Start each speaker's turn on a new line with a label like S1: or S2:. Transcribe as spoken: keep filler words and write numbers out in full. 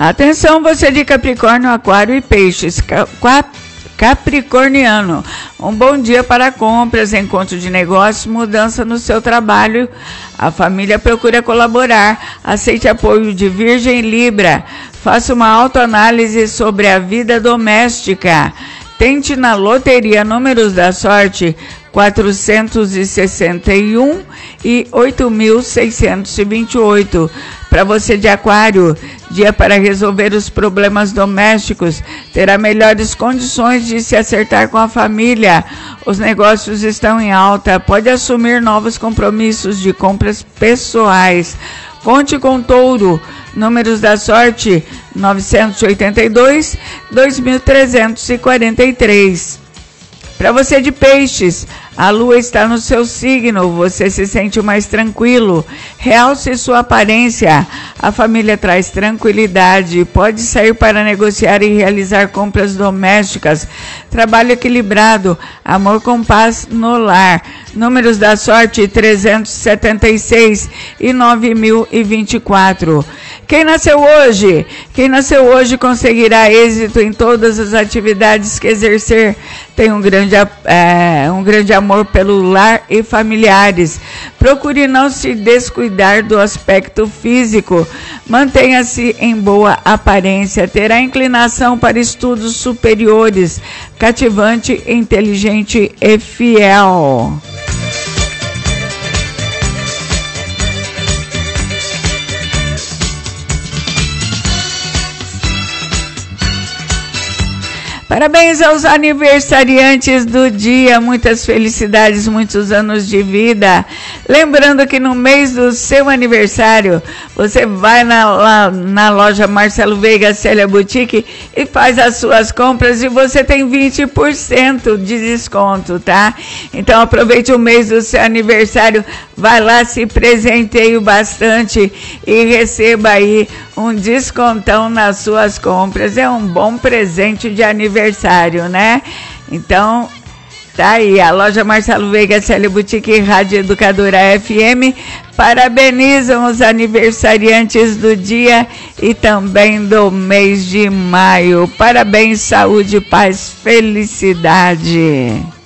S1: Atenção, você de Capricórnio, Aquário e Peixes, Capricorniano. Um bom dia para compras, encontro de negócios, mudança no seu trabalho. A família procura colaborar. Aceite apoio de Virgem e Libra. Faça uma autoanálise sobre a vida doméstica. Tente na loteria números da sorte quatrocentos e sessenta e um e oito mil seiscentos e vinte e oito. Para você de Aquário, dia para resolver os problemas domésticos, terá melhores condições de se acertar com a família. Os negócios estão em alta, pode assumir novos compromissos de compras pessoais. Conte com Touro, números da sorte novecentos e oitenta e dois, dois mil trezentos e quarenta e três. Para você de Peixes, a lua está no seu signo, você se sente mais tranquilo, realce sua aparência, a família traz tranquilidade, pode sair para negociar e realizar compras domésticas, trabalho equilibrado, amor com paz no lar, números da sorte trezentos e setenta e seis e nove mil e vinte e quatro. Quem nasceu hoje? Quem nasceu hoje conseguirá êxito em todas as atividades que exercer, tem um grande, é, um grande amor pelo lar e familiares. Procure não se descuidar do aspecto físico. Mantenha-se em boa aparência. Terá inclinação para estudos superiores. Cativante, inteligente e fiel. Parabéns aos aniversariantes do dia, muitas felicidades, muitos anos de vida. Lembrando que no mês do seu aniversário, você vai na, lá, na loja Marcelo Veiga Célia Boutique e faz as suas compras e você tem vinte por cento de desconto, tá? Então aproveite o mês do seu aniversário, vai lá, se presenteie bastante e receba aí um descontão nas suas compras. É um bom presente de aniversário, né? Então, tá aí, a loja Marcelo Veiga Célia Boutique e Rádio Educadora F M parabenizam os aniversariantes do dia e também do mês de maio. Parabéns, saúde, paz, felicidade.